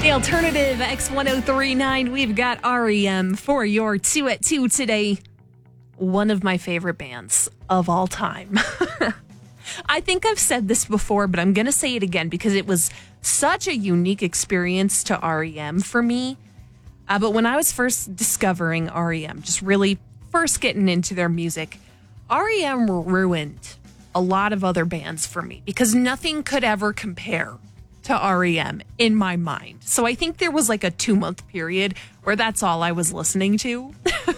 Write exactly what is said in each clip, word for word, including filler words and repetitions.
The alternative X one oh three point nine, we've got R E M for your two at two today. One of my favorite bands of all time. I think I've said this before, but I'm going to say it again because it was such a unique experience to R E M for me. Uh, but when I was first discovering R E M, just really first getting into their music, R E M ruined a lot of other bands for me because nothing could ever compare to R E M in my mind. So I think there was like a two month period where that's all I was listening to.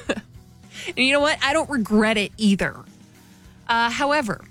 And you know what? I don't regret it either. Uh, however,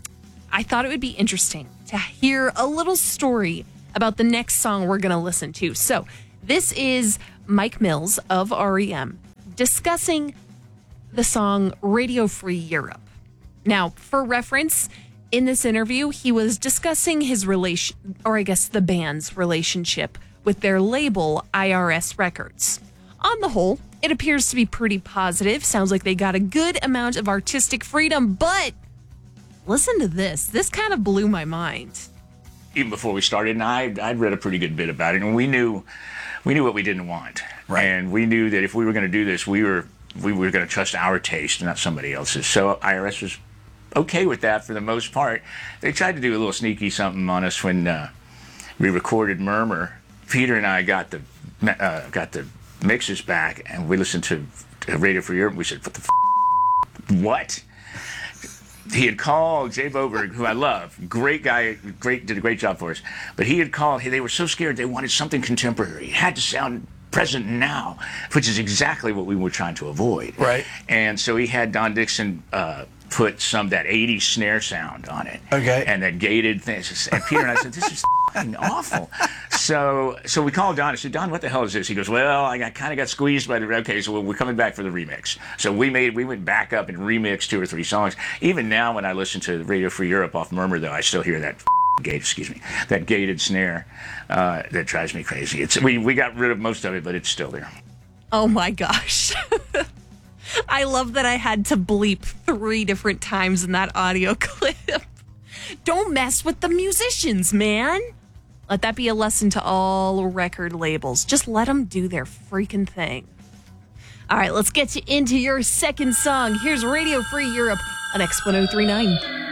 I thought it would be interesting to hear a little story about the next song we're going to listen to. So this is Mike Mills of R E M discussing the song Radio Free Europe. Now, for reference, in this interview, he was discussing his relation, or I guess the band's relationship with their label, I R S Records. On the whole, it appears to be pretty positive. Sounds like they got a good amount of artistic freedom, but listen to this. This kind of blew my mind. Even before we started, and I, I'd read a pretty good bit about it, and we knew, we knew what we didn't want, right? And we knew that if we were going to do this, we were we were going to trust our taste, not somebody else's. So I R S was okay with that for the most part. They tried to do a little sneaky something on us when uh, we recorded Murmur. Peter and I got the uh, got the mixes back, and we listened to, to Radio Free Europe. We said, "What the f- what?" He had called Jay Boberg, who I love, great guy, great did a great job for us. But he had called. They were so scared they wanted something contemporary. It had to sound present now, which is exactly what we were trying to avoid. Right. And so he had Don Dixon uh, put some that eighties snare sound on it. Okay. And that gated thing. And Peter and I said, "This is f***ing awful." So so we called Don. I said, "Don, what the hell is this?" He goes, "Well, I got kind of got squeezed by the okay, so we're coming back for the remix." So we made we went back up and remixed two or three songs. Even now, when I listen to Radio Free Europe off Murmur, though, I still hear that f***ing gate, excuse me, that gated snare uh, that drives me crazy. It's we we got rid of most of it, but it's still there. Oh my gosh. I love that I had to bleep three different times in that audio clip. Don't mess with the musicians, man. Let that be a lesson to all record labels. Just let them do their freaking thing. All right, let's get you into your second song. Here's Radio Free Europe on X one oh three point nine.